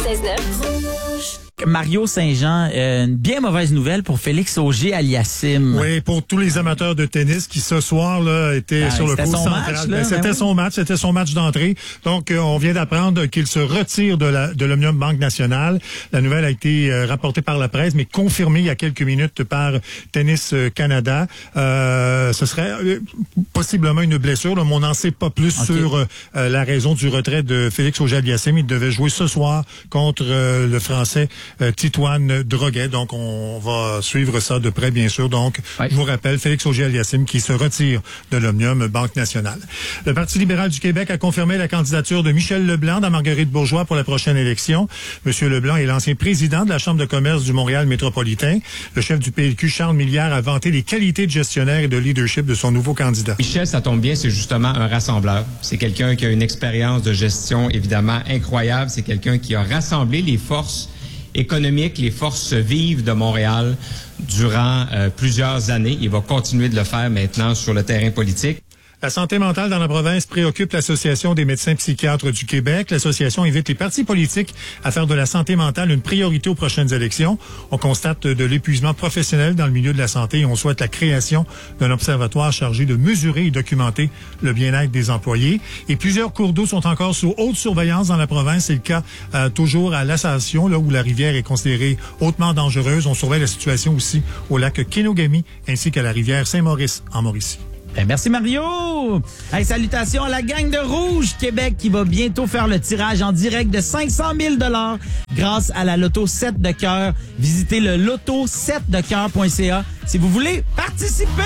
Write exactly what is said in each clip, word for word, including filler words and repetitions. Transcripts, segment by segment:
seize neuf. Mario Saint-Jean, euh, une bien mauvaise nouvelle pour Félix Auger-Aliassime. Oui, pour tous les amateurs de tennis qui ce soir là étaient ah, sur le court central. Match, là, ben, c'était ben son oui. match, c'était son match d'entrée. Donc euh, on vient d'apprendre qu'il se retire de la de l'Omnium Banque Nationale. La nouvelle a été euh, rapportée par la presse, mais confirmée il y a quelques minutes par Tennis Canada. Euh, ce serait euh, possiblement une blessure, là, mais on n'en sait pas plus okay. sur euh, la raison du retrait de Félix Auger-Aliassime. Il devait jouer ce soir contre euh, le Français euh, Titoine Droguet. Donc, on va suivre ça de près, bien sûr. Donc, oui. je vous rappelle, Félix Auger-Aliassime qui se retire de l'Omnium Banque Nationale. Le Parti libéral du Québec a confirmé la candidature de Michel Leblanc dans Marguerite Bourgeois pour la prochaine élection. Monsieur Leblanc est l'ancien président de la Chambre de commerce du Montréal métropolitain. Le chef du P L Q, Charles Milliard, a vanté les qualités de gestionnaire et de leadership de son nouveau candidat. Michel, ça tombe bien, c'est justement un rassembleur. C'est quelqu'un qui a une expérience de gestion évidemment incroyable. C'est quelqu'un qui a rassemblé les forces économiques, les forces vives de Montréal durant euh, plusieurs années. Il va continuer de le faire maintenant sur le terrain politique. La santé mentale dans la province préoccupe l'Association des médecins psychiatres du Québec. L'association invite les partis politiques à faire de la santé mentale une priorité aux prochaines élections. On constate de l'épuisement professionnel dans le milieu de la santé et on souhaite la création d'un observatoire chargé de mesurer et documenter le bien-être des employés. Et plusieurs cours d'eau sont encore sous haute surveillance dans la province. C'est le cas euh, toujours à l'Ascension, là où la rivière est considérée hautement dangereuse. On surveille la situation aussi au lac Kenogami ainsi qu'à la rivière Saint-Maurice en Mauricie. Ben merci Mario! Hey, salutations à la gang de Rouge Québec qui va bientôt faire le tirage en direct de cinq cent mille dollars grâce à la Loto sept de cœur. Visitez le loto sept de cœur point c a si vous voulez participer!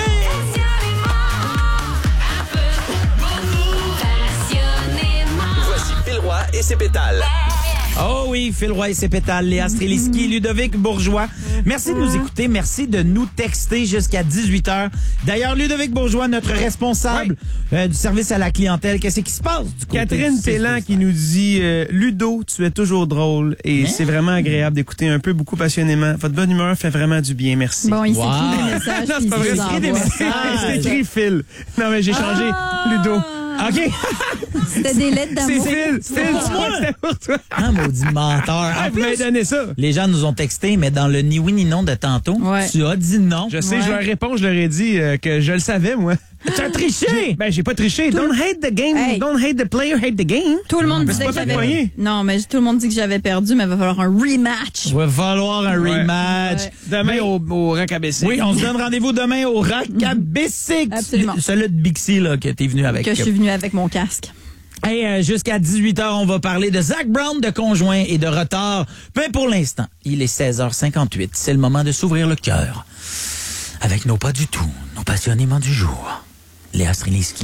Voici Phil Roy et ses pétales. Oh oui, Phil Roy et ses pétales, Léa Streliski, Ludovic Bourgeois. Merci de nous écouter, merci de nous texter jusqu'à dix-huit heures. D'ailleurs, Ludovic Bourgeois, notre responsable oui. euh, du service à la clientèle, qu'est-ce qui se passe du côté Catherine Pellan qui nous dit euh, Ludo, tu es toujours drôle et hein? C'est vraiment agréable d'écouter un peu, beaucoup passionnément. Votre bonne humeur fait vraiment du bien, merci. Bon, il wow. s'écrit des messages. Non, c'est pas vrai, c'est des messages. C'est écrit Phil. Non, mais j'ai changé ah! Ludo. OK. C'était des lettres d'amour. C'est Phil. C'est pour moi. C'était pour toi. Ah, maudit menteur. Ah, vous m'avez donné ça. Les gens nous ont texté, mais dans le ni oui ni non de tantôt, ouais. tu as dit non. Je sais, ouais. je leur réponds, je leur ai dit euh, que je le savais, moi. Tu as triché! Ben, j'ai pas triché. Tout don't hate the game. Hey. Don't hate the player, hate the game. Tout le monde mais disait que j'avais perdu. Non, mais tout le monde dit que j'avais perdu, mais il va falloir un rematch. Il va falloir un ouais. rematch. Ouais. Demain mais, au, au Rock A B C. Oui, on se donne rendez-vous demain au Rock A B C. Absolument. Celui de Bixi, là, que t'es venu avec. Que je suis venu avec mon casque. Hey, euh, jusqu'à dix-huit heures, on va parler de Zac Brown, de conjoint et de retard. Mais pour l'instant, il est seize heures cinquante-huit. C'est le moment de s'ouvrir le cœur. Avec nos pas du tout, nos passionnément du jour. Léa Streliski.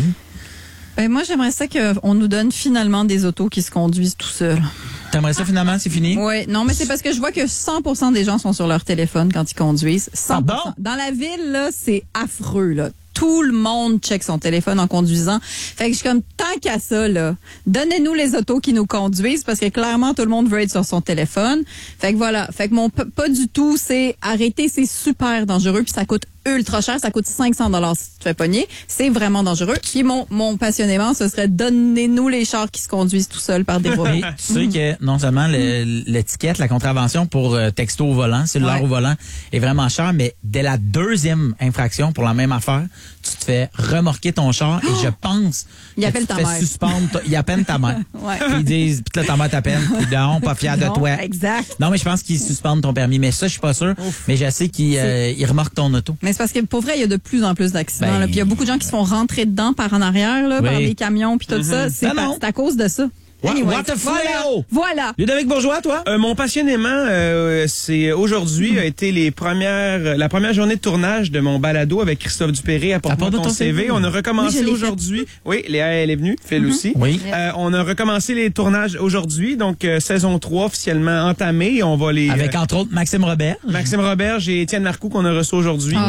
Ben moi, j'aimerais ça qu'on nous donne finalement des autos qui se conduisent tout seuls. T'aimerais ça finalement, c'est fini? Oui, non, mais c'est parce que je vois que cent pour cent des gens sont sur leur téléphone quand ils conduisent. cent pour cent. Pardon? Dans la ville, là, c'est affreux, là. Tout le monde check son téléphone en conduisant. Fait que je suis comme, tant qu'à ça, là, donnez-nous les autos qui nous conduisent parce que clairement, tout le monde veut être sur son téléphone. Fait que voilà. Fait que mon p- pas du tout, c'est arrêter, c'est super dangereux puis ça coûte ultra cher. Ça coûte cinq cents dollars si tu te fais pogner. C'est vraiment dangereux. Puis mon, mon passionnément, ce serait donnez-nous les chars qui se conduisent tout seuls par des robots. Tu sais que non seulement le, l'étiquette, la contravention pour euh, texto au volant, cellulaire ouais. au volant est vraiment cher, mais dès la deuxième infraction pour la même affaire, tu te fais remorquer ton char et je pense il que appelle tu te ta fais mère. suspendre, ta, il appelle ta mère. ouais. Puis ils disent, puis là ta mère t'appelle, puis non, pas fier non, de toi. Exact. Non, mais je pense qu'ils suspendent ton permis, mais ça je suis pas sûr. Ouf. Mais je sais qu'ils euh, ils remorquent ton auto. Mais c'est parce que pour vrai, il y a de plus en plus d'accidents. Ben, là. Puis il y a beaucoup de gens qui se font rentrer dedans par en arrière, là, oui. par les camions puis tout mm-hmm. ça. C'est, ah, c'est à cause de ça. What, anyway, what a voilà. fléau! Voilà. Ludovic Bourgeois, toi? Euh, mon passionnément, euh, c'est aujourd'hui mm. a été les premières, la première journée de tournage de mon balado avec Christophe Dupéré à Porte-moi ton, ton C V. On a recommencé oui, aujourd'hui. Oui, Léa, elle est venue. Phil mm-hmm. aussi. Oui. Euh, on a recommencé les tournages aujourd'hui, donc euh, saison trois officiellement entamée. On va les avec euh, entre autres Maxime Robert. Maxime Robert et Étienne Marcoux qu'on a reçu aujourd'hui. Oh,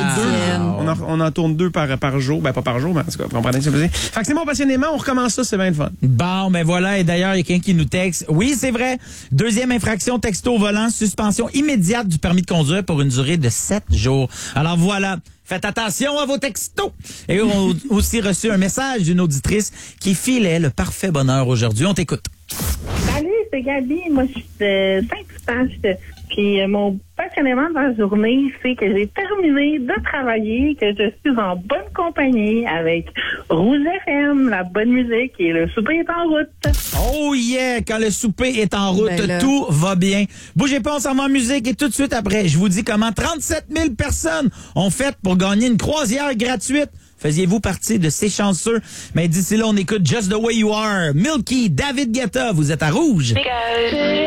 wow. On, en, on en tourne deux par par jour, ben pas par jour, mais en tout cas, vous comprenez ce que c'est. Fait que c'est mon passionnément. On recommence ça, c'est bien le fun. Bon, ben voilà. Et d'ailleurs, il y a quelqu'un qui nous texte. Oui, c'est vrai. Deuxième infraction, texto au volant, suspension immédiate du permis de conduire pour une durée de sept jours. Alors voilà. Faites attention à vos textos. Et on a aussi reçu un message d'une auditrice qui filait le parfait bonheur aujourd'hui. On t'écoute. Salut, c'est Gabi. Moi, je suis de Saint-Eustache. Puis, euh, mon passionnément dans la journée, c'est que j'ai terminé de travailler, que je suis en bonne compagnie avec Rouge F M, la bonne musique et le souper est en route. Oh yeah! Quand le souper est en route, Ben tout va bien. Bougez pas, on s'en va en musique et tout de suite après, je vous dis comment trente-sept mille personnes ont fait pour gagner une croisière gratuite. Faisiez-vous partie de ces chanceux? Mais d'ici là, on écoute Just the Way You Are. Milky, David Guetta, vous êtes à Rouge.